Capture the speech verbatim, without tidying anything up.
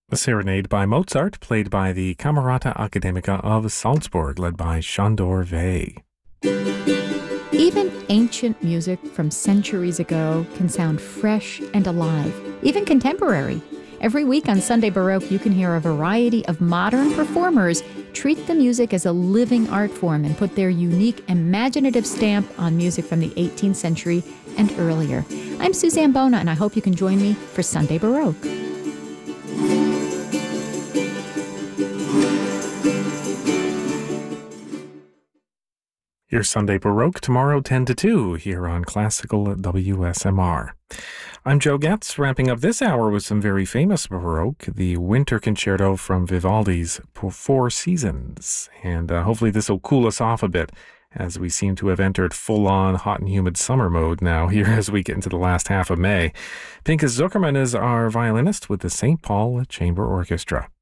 A serenade by Mozart, played by the Camerata Academica of Salzburg, led by Sándor Vey. Even ancient music from centuries ago can sound fresh and alive, even contemporary. Every week on Sunday Baroque, you can hear a variety of modern performers treat the music as a living art form and put their unique, imaginative stamp on music from the eighteenth century and earlier. I'm Suzanne Bona, and I hope you can join me for Sunday Baroque. Here's Sunday Baroque tomorrow ten to two here on Classical W S M R. I'm Joe Getz, wrapping up this hour with some very famous Baroque, the Winter Concerto from Vivaldi's Four Seasons. And uh, hopefully this will cool us off a bit, as we seem to have entered full-on hot and humid summer mode now here as we get into the last half of May. Pinchas Zukerman is our violinist with the Saint Paul Chamber Orchestra.